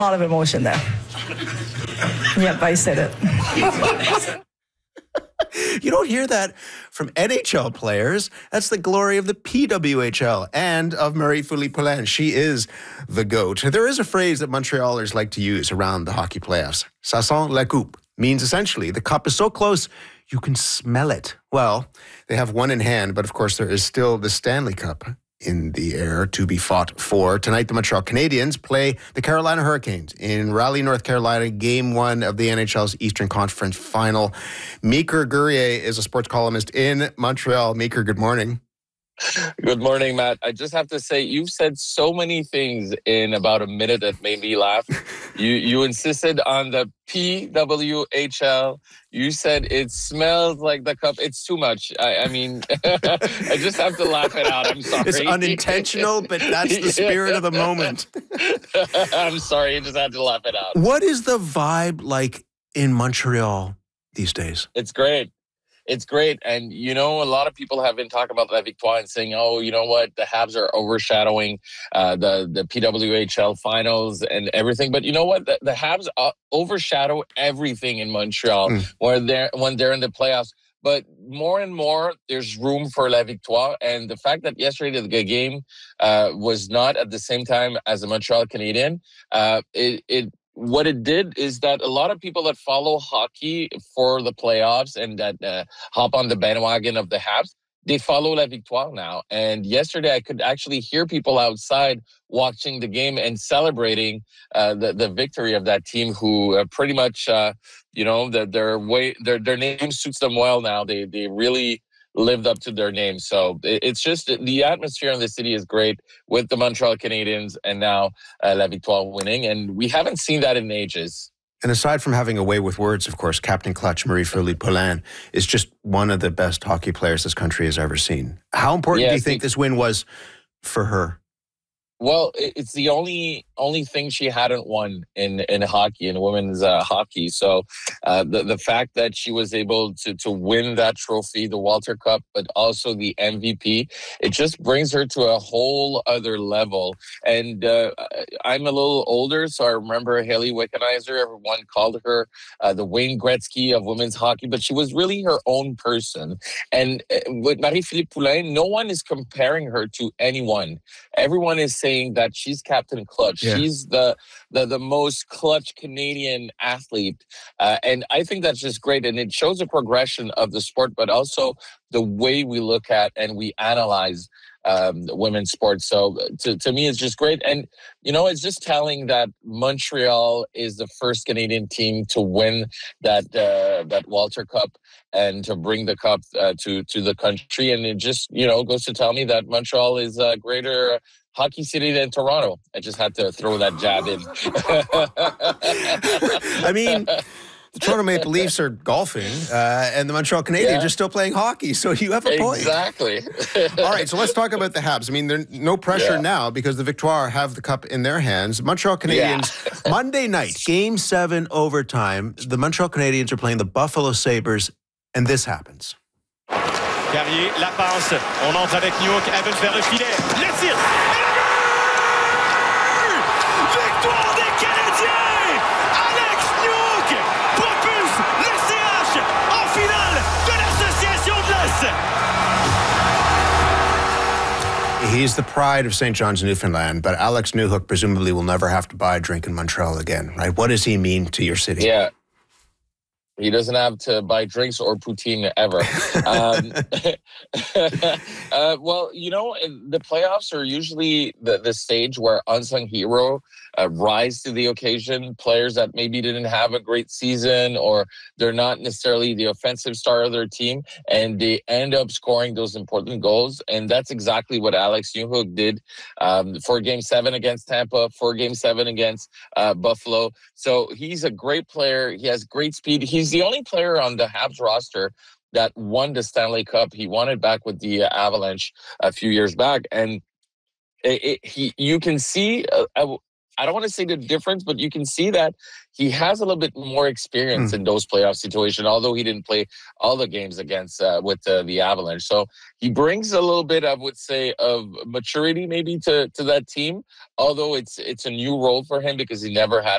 A lot of emotion there. Yep, I said it. You don't hear that from NHL players. That's the glory of the PWHL and of Marie-Philippe Poulin. She is the GOAT. There is a phrase that Montrealers like to use around the hockey playoffs. Ça sent la coupe. Means essentially the cup is so close you can smell it. Well, they have one in hand, but of course there is still the Stanley Cup in the air to be fought for. Tonight, the Montreal Canadiens play the Carolina Hurricanes in Raleigh, North Carolina, Game 1 of the NHL's Eastern Conference Final. Meeker Guerrier is a sports columnist in Montreal. Meeker, good morning. Good morning, Matt. I just have to say, you've said so many things in about a minute that made me laugh. You insisted on the PWHL. You said it smells like the cup. It's too much. I mean, I just have to laugh it out. I'm sorry. It's unintentional, but that's the spirit of the moment. I'm sorry. I just had to laugh it out. What is the vibe like in Montreal these days? It's great. It's great. And, you know, a lot of people have been talking about La Victoire and saying, oh, you know what, the Habs are overshadowing the PWHL finals and everything. But you know what? The Habs overshadow everything in Montreal when they're in the playoffs. But more and more, there's room for La Victoire. And the fact that yesterday the game was not at the same time as the Montreal Canadiens, what it did is that a lot of people that follow hockey for the playoffs and that hop on the bandwagon of the Habs, they follow La Victoire now. And yesterday I could actually hear people outside watching the game and celebrating the victory of that team who pretty much, their name suits them well now. They really lived up to their name. So it's just the atmosphere in the city is great with the Montreal Canadiens and now La Victoire winning. And we haven't seen that in ages. And aside from having a way with words, of course, Captain Clutch, Marie-Philippe Poulin, is just one of the best hockey players this country has ever seen. How important do you think this win was for her? Well, it's the only thing she hadn't won in hockey, in women's hockey. So the fact that she was able to win that trophy, the Walter Cup, but also the MVP, it just brings her to a whole other level. And I'm a little older, so I remember Haley Wickenheiser. Everyone called her the Wayne Gretzky of women's hockey, but she was really her own person. And with Marie-Philippe Poulin, no one is comparing her to anyone. Everyone is saying that she's Captain Clutch. Yeah. She's the most clutch Canadian athlete. And I think that's just great. And it shows a progression of the sport, but also the way we look at and we analyze women's sports. So to me, it's just great. And, you know, it's just telling that Montreal is the first Canadian team to win that Walter Cup and to bring the cup to the country. And it just, you know, goes to tell me that Montreal is a greater hockey city than Toronto. I just had to throw that jab in. I mean, the Toronto Maple Leafs are golfing, and the Montreal Canadiens are still playing hockey, so you have a point. Exactly. All right, so let's talk about the Habs. I mean, there's no pressure now because the Victoire have the cup in their hands. Montreal Canadiens, Monday night, Game 7 overtime. The Montreal Canadiens are playing the Buffalo Sabres, and this happens. Carrier, la passe. On entre avec Newhook, Evans vers le filet. Le tir. Victoire des Canadiens! Alex Newhook propulse le CH en finale de l'Association de l'Est. He's the pride of St. John's, Newfoundland, but Alex Newhook presumably will never have to buy a drink in Montreal again, right? What does he mean to your city? Yeah. He doesn't have to buy drinks or poutine ever. Well, you know, the playoffs are usually the stage where unsung hero rise to the occasion. Players that maybe didn't have a great season or they're not necessarily the offensive star of their team, and they end up scoring those important goals. And that's exactly what Alex Newhook did for Game 7 against Tampa, for Game 7 against Buffalo. So he's a great player. He has great speed. He's the only player on the Habs roster that won the Stanley Cup. He won it back with the Avalanche a few years back. And you can see, I don't want to say the difference, but you can see that he has a little bit more experience in those playoff situations, although he didn't play all the games against with the Avalanche. So he brings a little bit, I would say, of maturity maybe to that team, although it's a new role for him because he never had